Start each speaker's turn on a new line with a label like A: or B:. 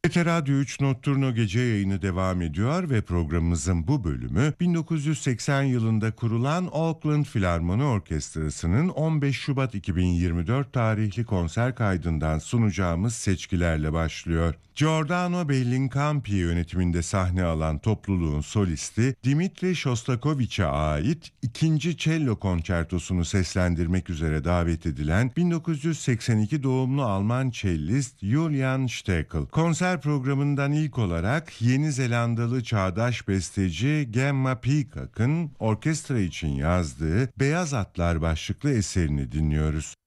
A: TRT Radyo 3 Notturno gece yayını devam ediyor ve programımızın bu bölümü 1980 yılında kurulan Oakland Filarmoni Orkestrası'nın 15 Şubat 2024 tarihli konser kaydından sunacağımız seçkilerle başlıyor. Giordano Bellincampi yönetiminde sahne alan topluluğun solisti Dimitri Shostakovich'e ait ikinci cello konçertosunu seslendirmek üzere davet edilen 1982 doğumlu Alman cellist Julian Steckel. Konser programından ilk olarak Yeni Zelandalı çağdaş besteci Gemma Peacock'ın orkestra için yazdığı Beyaz Atlar başlıklı eserini dinliyoruz.